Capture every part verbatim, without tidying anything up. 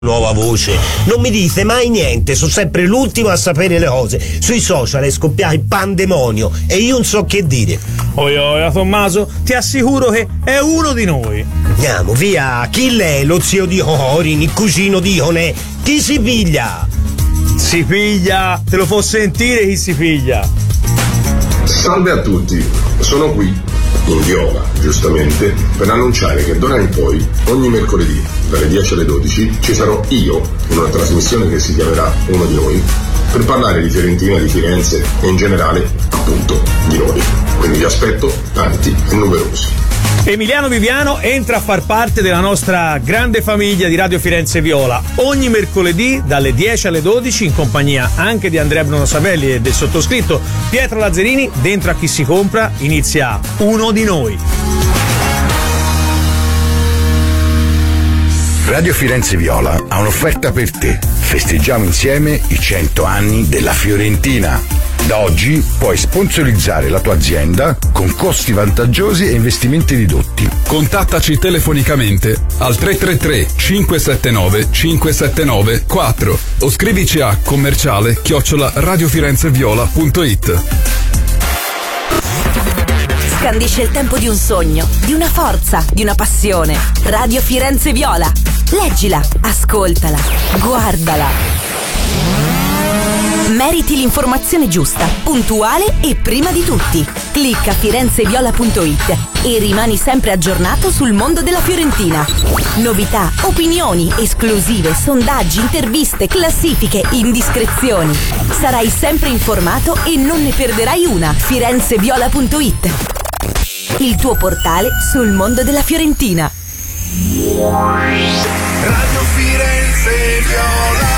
nuova voce, non mi dite mai niente, sono sempre l'ultimo a sapere le cose. Sui social è scoppiato il pandemonio e io non so che dire. Oi oi Tommaso, ti assicuro che è uno di noi. Andiamo via, chi lei? Lo zio di Corin, il cugino di Honè, chi si piglia? Si piglia, te lo può sentire chi si piglia. Salve a tutti, sono qui in viola, giustamente, per annunciare che d'ora in poi, ogni mercoledì, dalle dieci alle dodici, ci sarò io, in una trasmissione che si chiamerà Uno di Noi, per parlare di Fiorentina, di Firenze e in generale, appunto, di noi. Quindi vi aspetto tanti e numerosi. Emiliano Viviano entra a far parte della nostra grande famiglia di Radio Firenze Viola ogni mercoledì dalle dieci alle dodici in compagnia anche di Andrea Bruno Savelli e del sottoscritto Pietro Lazzarini. Dentro a Chi si compra inizia Uno di Noi. Radio Firenze Viola ha un'offerta per te. Festeggiamo insieme i cento anni della Fiorentina. Da oggi puoi sponsorizzare la tua azienda con costi vantaggiosi e investimenti ridotti. Contattaci telefonicamente al tre tre tre cinque sette nove cinque sette nove quattro o scrivici a commerciale chiocciola radiofirenzeviola punto it. Scandisce il tempo di un sogno, di una forza, di una passione. Radio Firenze Viola. Leggila, ascoltala, guardala. Meriti l'informazione giusta, puntuale e prima di tutti. Clicca firenzeviola punto it e rimani sempre aggiornato sul mondo della Fiorentina. Novità, opinioni, esclusive, sondaggi, interviste, classifiche, indiscrezioni. Sarai sempre informato e non ne perderai una. firenzeviola punto it, il tuo portale sul mondo della Fiorentina. Radio Firenze Viola.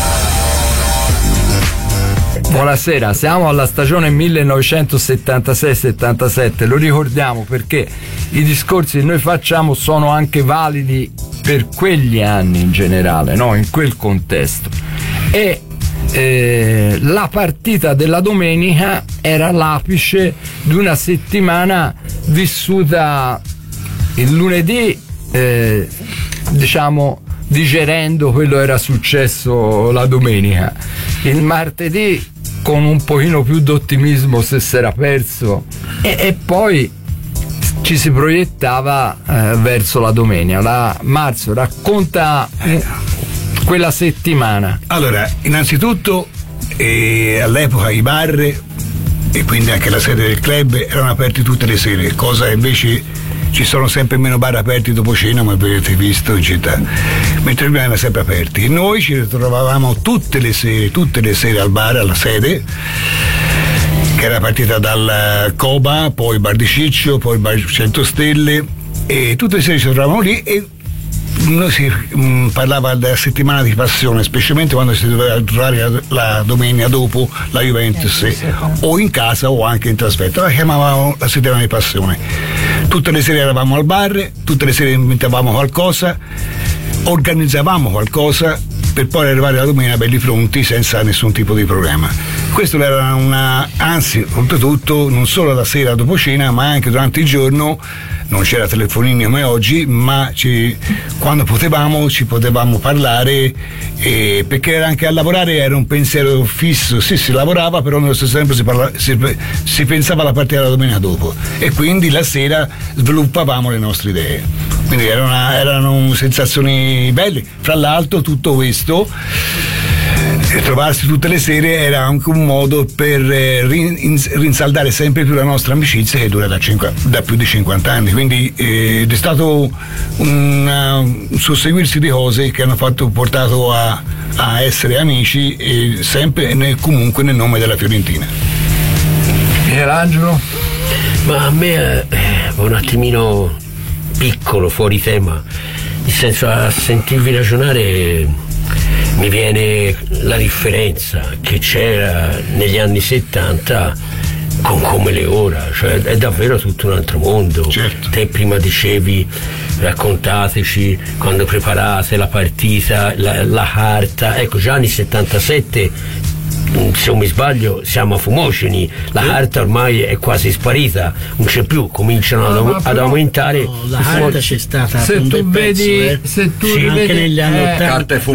Buonasera, siamo alla stagione millenovecentosettantasei settantasette, lo ricordiamo perché i discorsi che noi facciamo sono anche validi per quegli anni in generale, no? In quel contesto. E eh, la partita della domenica era l'apice di una settimana vissuta il lunedì, eh, diciamo, digerendo quello che era successo la domenica. Il martedì con un pochino più d'ottimismo se si era perso e, e poi ci si proiettava eh, verso la domenica. La Marzio, racconta eh, quella settimana. Allora, innanzitutto eh, all'epoca i bar e quindi anche la sede del club erano aperti tutte le sere, cosa invece ci sono sempre meno bar aperti dopo cena, come avete visto in città, mentre prima erano sempre aperti. E noi ci ritrovavamo tutte le sere, tutte le sere al bar, alla sede, che era partita dal Coba, poi il bar di Ciccio, poi il bar cento Stelle, e tutte le sere ci trovavamo lì e noi si mh, parlava della settimana di passione, specialmente quando si doveva trovare la, la domenica dopo la Juventus, eh, o in casa o anche in trasferta. La chiamavamo la settimana di passione. Tutte le sere eravamo al bar, tutte le sere inventavamo qualcosa, organizzavamo qualcosa per poi arrivare la domenica belli pronti senza nessun tipo di problema. Questo era una, anzi, oltretutto, non solo la sera dopo cena, ma anche durante il giorno. Non c'era telefonini come oggi, ma ci, quando potevamo ci potevamo parlare, eh, perché era anche a lavorare era un pensiero fisso. Sì, si lavorava, però nello stesso tempo si, parla, si, si pensava alla partita della domenica dopo e quindi la sera sviluppavamo le nostre idee. Quindi erano, erano sensazioni belle. Fra l'altro tutto questo, e trovarsi tutte le sere era anche un modo per eh, rinsaldare sempre più la nostra amicizia, che dura da, cinquanta, da più di cinquanta anni, quindi eh, è stato una, un susseguirsi di cose che hanno fatto, portato a, a essere amici, e sempre e comunque nel nome della Fiorentina. Michelangelo? Ma a me è un attimino piccolo, fuori tema, nel senso, a sentirvi ragionare mi viene la differenza che c'era negli anni settanta con come le ora, cioè è davvero tutto un altro mondo. Certo. Te prima dicevi, raccontateci quando preparate la partita, la, la carta, ecco, già anni settantasette se non mi sbaglio siamo a fumogeni, la carta ormai è quasi sparita, non c'è più, cominciano no, ad, ad aumentare. No, la carta c'è stata se un tu bel vedi pezzo, eh. se tu sì, anche vedi, negli anni eh, ottanta